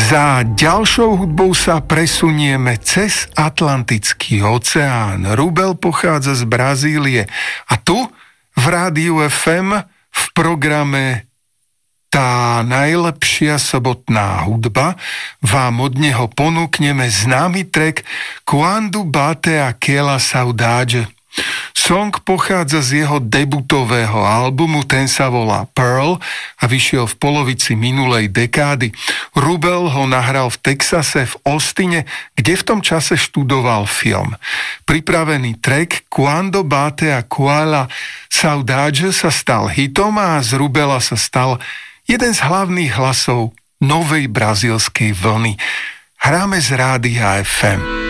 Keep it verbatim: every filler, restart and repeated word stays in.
Za ďalšou hudbou sa presunieme cez Atlantický oceán. Rubel pochádza z Brazílie a tu v Rádiu ef em v programe Tá najlepšia sobotná hudba vám od neho ponúkneme známy track Quando bate aquela saudade. Song pochádza z jeho debutového albumu, ten sa volá Pearl a vyšiel v polovici minulej dekády. Rubel ho nahral v Texase, v Austine, kde v tom čase študoval film. Pripravený track Quando bate aquela saudade sa stal hitom a z Rubela sa stal jeden z hlavných hlasov novej brazílskej vlny. Hráme z Rádia ef em.